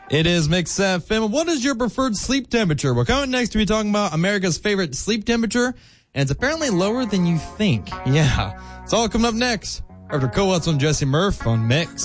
It is Mix FM. What is your preferred sleep temperature? We're coming next to be talking about America's favorite sleep temperature, and it's apparently lower than you think. Yeah. It's all coming up next after Co-Ops on Jesse Murph on Mix.